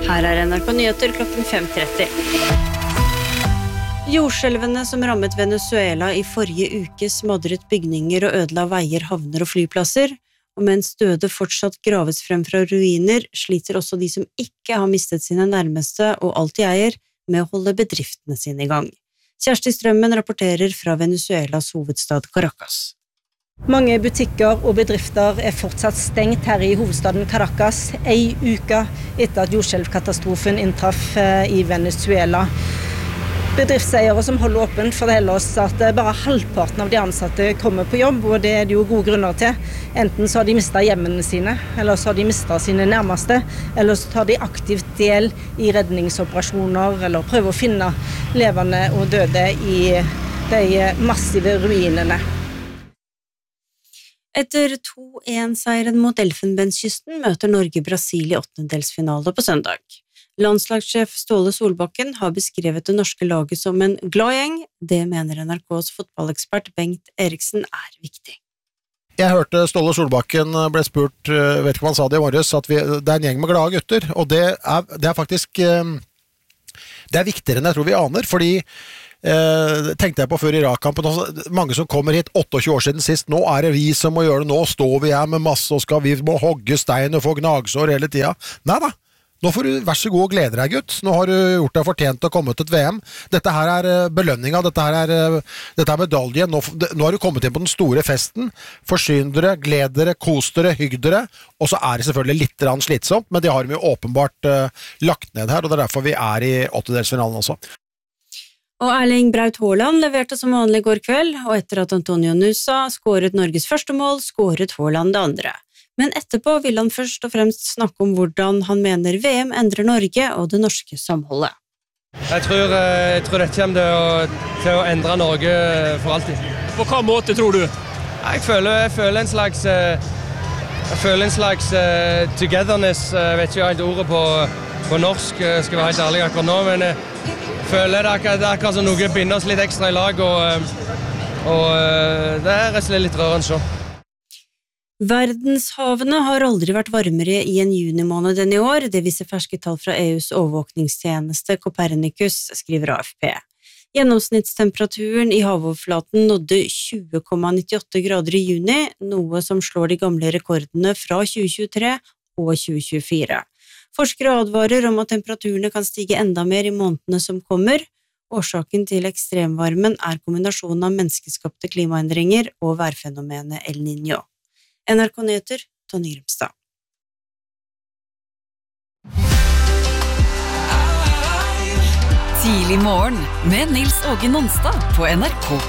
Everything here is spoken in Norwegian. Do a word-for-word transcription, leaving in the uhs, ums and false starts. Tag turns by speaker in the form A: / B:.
A: Her er N R K Nyheter klokken fem tretti. Jordskjelvene som rammet Venezuela i forrige uke smadret bygninger og ødela veier, havner og flyplasser, og mens døde fortsatt graves frem fra ruiner, sliter også de som ikke har mistet sine nærmeste og alt de eier, med å holde bedriftene sine i gang. Kjersti Strømmen rapporterer fra Venezuelas hovedstad Caracas.
B: Mange butikker og bedrifter er fortsatt stengt her i hovedstaden Caracas, ei uke etter at jordskjelvkatastrofen inntraff i Venezuela. Bedriftseiere som holder åpent forteller oss at bare halvparten av de ansatte kommer på jobb, og det er det jo gode grunner til. Enten så har de mistet hjemmene sine, eller så har de mistet sine nærmeste, eller så tar de aktivt del i redningsoperasjoner, eller prøver å finne levende og døde i de massive ruinene.
A: Etter to en-seieren mot Elfenbenskysten møter Norge Brasil i åttendedelsfinale på søndag. Landslagssjef Ståle Solbakken har beskrevet det norske laget som en glad gjeng. Det mener N R K's fotballekspert Bengt Eriksen er viktig.
C: Jeg hørte Ståle Solbakken ble spurt, vet ikke hva han sa det i morges, at vi, det er en gjeng med glade gutter, og det er, det er faktisk det er viktigere enn jeg tror vi aner, fordi eh, tenkte jeg på før Irak-kampen, mange som kommer hit tjueåtte år siden sist, nå er det vi som må gjøre det, nå står vi her med masse, og skal vi må hogge stein og få gnagsår hele tiden. Nei da. Nå får du vær så god og glede deg, gutt. Nå har du gjort deg fortjent å komme til et V M. Dette her er belønninga, dette her er, dette er medaljen. Nå, nå har du kommet inn på den store festen. Forsyn dere, gled dere, kos dere, hygg dere. Og så er det selvfølgelig litt slitsomt, men det har vi jo åpenbart uh, lagt ned her, og det er derfor vi er i åttendedelsfinalen også.
A: Og Erling Braut Haaland leverte som vanlig i går kveld, og etter at Antonio Nusa skåret Norges første mål, skåret Haaland det andre. Men etterpå vil han først og fremst snakke om hvordan han mener V M endrer Norge og det norske samholdet.
D: Jeg tror, jeg tror dette kommer til å, til å endre Norge for alltid.
E: På hva måte tror du?
D: Jeg føler, jeg føler en slags, jeg føler en slags uh, togetherness, jeg vet ikke helt ordet på, på norsk, skal være helt ærlig akkurat nå, men jeg føler det er akkurat, det er akkurat som noe binder oss litt ekstra i lag, og, og det er rett og slett litt rørende så.
A: Verdenshavene har aldri vært varmere i en junimåned enn i år, det viser ferske tall fra E U's overvåkningstjeneste Copernicus, skriver A F P. Gjennomsnittstemperaturen i havoverflaten nådde tjue komma nittiåtte grader i juni, noe som slår de gamle rekordene fra tjue tjuetre og tjue tjuefire. Forskere advarer om at temperaturene kan stige enda mer i månedene som kommer. Årsaken til ekstremvarmen er kombinasjonen av menneskeskapte klimaendringer og værfenomenet El Niño. N R K Nyheter, Tonje Grimstad.
F: Tidlig morgen med Nils Åge Nonstad på N R K.